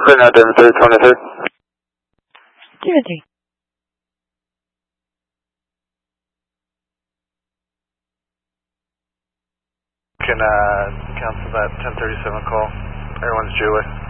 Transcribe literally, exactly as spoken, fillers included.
Right now, Denver third, twenty-third. Timothy. Can uh, cancel that ten thirty-seven call. Everyone's Julie.